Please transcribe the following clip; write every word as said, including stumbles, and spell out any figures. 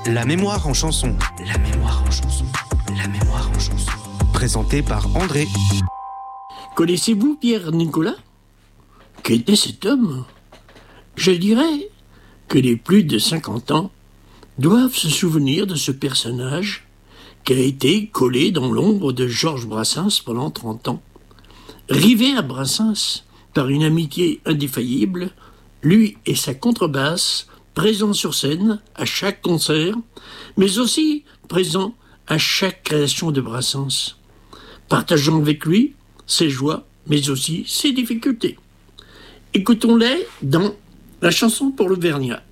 La mémoire en chanson. La mémoire en chanson. La mémoire en chanson. Présenté par André. Connaissez-vous Pierre Nicolas ? Qu'était cet homme ? Je dirais que les plus de cinquante ans doivent se souvenir de ce personnage qui a été collé dans l'ombre de Georges Brassens pendant trente ans. Rivé à Brassens par une amitié indéfaillible, lui et sa contrebasse, présents sur scène à chaque concert, mais aussi présents à chaque création de Brassens, partageant avec lui ses joies, mais aussi ses difficultés. Écoutons-les dans La chanson pour l'Auvergnat.